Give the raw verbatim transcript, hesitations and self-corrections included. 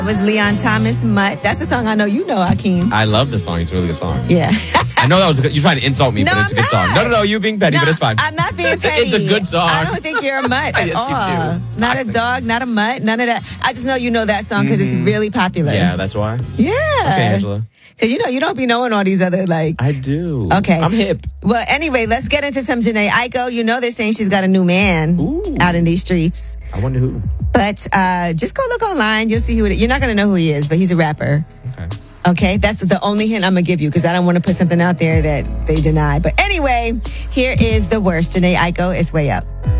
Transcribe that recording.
It was Leon Thomas, Mutt. That's a song I know you know, Hakeem. I love this song. It's a really good song. Yeah. I know that was a good, you're trying to insult me, No, but it's a good I'm song. not. No, no, no, you being petty, No, but it's fine. I'm not being petty. It's a good song. I don't think you're a mutt at Yes, you all. do. Not I a think- dog, not a mutt, none of that. I just know you know that song because it's really popular. Yeah, that's why. Yeah. Okay, Angela. Because you know, you don't be knowing all these other, like... I do. Okay. I'm hip. Well, anyway, let's get into some Jhené Aiko. You know they're saying she's got a new man Ooh. out in these streets. I wonder who. But uh, just go look online. You'll see who it is. You're not going to know who he is, but he's a rapper. Okay. Okay? That's the only hint I'm going to give you because I don't want to put something out there that they deny. But anyway, here is the worst. Jhené Aiko is way up.